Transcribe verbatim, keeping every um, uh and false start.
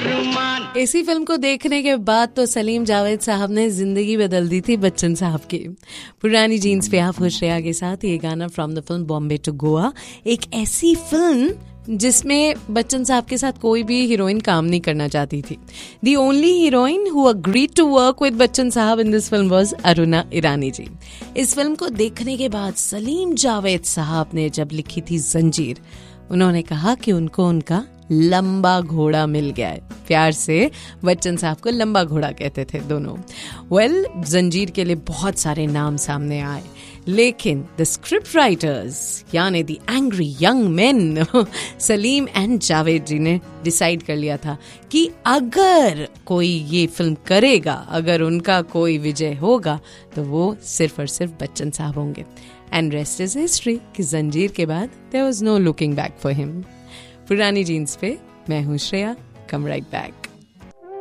इसी फिल्म को देखने के बाद तो सलीम जावेद साहब ने जिंदगी बदल दी थी बच्चन साहब की। पुरानी जीन्स पे आप हो श्रेया के साथ ये गाना from the film Bombay to Goa. एक ऐसी फिल्म जिसमें बच्चन साहब के साथ कोई भी हीरोइन काम नहीं करना चाहती थी। The only heroine who agreed to work with Bachchan साहब in this film was Aruna Irani ji. इस फिल्म को देखने के बाद सलीम जावेद साहब ने जब लिखी थी जंजीर, उन्होंने कहा कि उनको उनका लंबा घोड़ा मिल गया है। प्यार से बच्चन साहब को लंबा घोड़ा कहते थे दोनों। वेल well, जंजीर के लिए बहुत सारे नाम सामने आए, लेकिन द स्क्रिप्ट राइटर्स यानी the angry young main Salim and Javed जी ने डिसाइड कर लिया था कि अगर कोई ये फिल्म करेगा, अगर उनका कोई विजय होगा, तो वो सिर्फ और सिर्फ बच्चन साहब होंगे। एंड रेस्ट इज हिस्ट्री कि जंजीर के बाद there was no looking back for him. पुरानी जीन्स पे मैं हूँ श्रेया, कम राइट बैक।